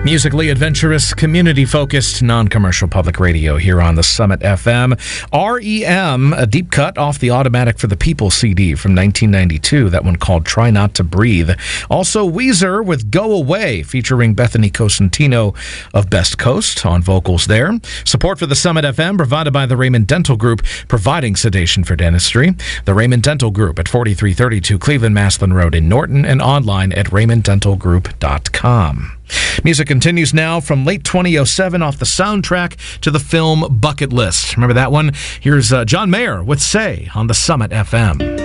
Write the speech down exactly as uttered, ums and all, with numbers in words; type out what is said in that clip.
Musically adventurous, community-focused, non-commercial public radio here on the Summit F M. R E M, a deep cut off the Automatic for the People C D from nineteen ninety-two, that one called Try Not to Breathe. Also, Weezer with Go Away, featuring Bethany Cosentino of Best Coast on vocals there. Support for the Summit F M provided by the Raymond Dental Group, providing sedation for dentistry. The Raymond Dental Group at forty-three thirty-two Cleveland Maslin Road in Norton, and online at raymond dental group dot com. Music continues now from late twenty oh seven off the soundtrack to the film Bucket List. Remember that one? Here's uh, John Mayer with Say on the Summit F M.